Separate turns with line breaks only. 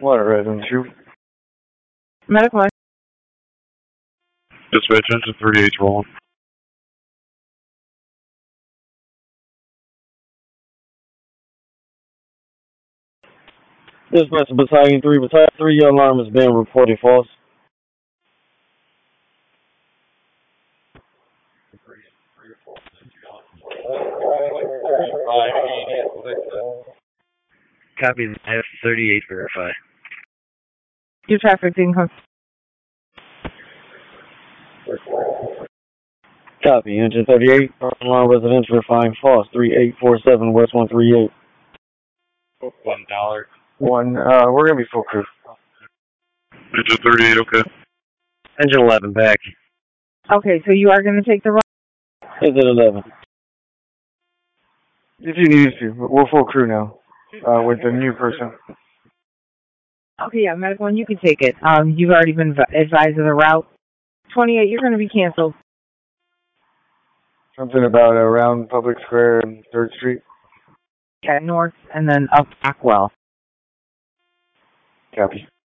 Water residence, you.
Medical.
Dispatch engine 38's rolling.
Dispatch Battalion 3, Battalion 3, your alarm is being reported false.
Copy, F38, verify.
Your traffic didn't come.
Copy, engine 38, alarm residence verifying false, 3847 West 138.
$1.
We're gonna be full crew.
Engine 38, okay.
Engine 11, back.
Okay, so you are going to take the run?
Engine 11.
If you need to, we're full crew now, with the new person.
Okay, yeah, medical one, you can take it. You've already been advised of the route. 28, you're going to be canceled.
Something about around Public Square and 3rd Street.
Yeah, north and then up Blackwell.
Copy.